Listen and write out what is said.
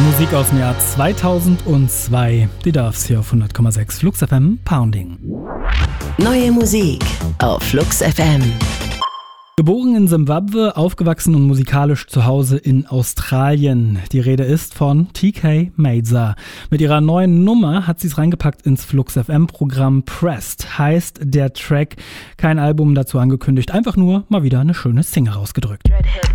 Musik aus dem Jahr 2002. Die darf's hier auf 100,6 Flux FM Pounding. Neue Musik auf Flux FM. Geboren in Simbabwe, aufgewachsen und musikalisch zu Hause in Australien. Die Rede ist von TK Maidza. Mit ihrer neuen Nummer hat sie es reingepackt ins Flux FM Programm Pressed. Heißt der Track, kein Album dazu angekündigt, einfach nur mal wieder eine schöne Single rausgedrückt.